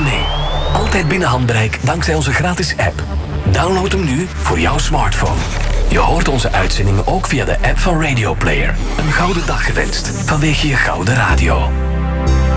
mee. Altijd binnen handbereik dankzij onze gratis app. Download hem nu voor jouw smartphone. Je hoort onze uitzendingen ook via de app van Radio Player. Een gouden dag gewenst vanwege je gouden radio.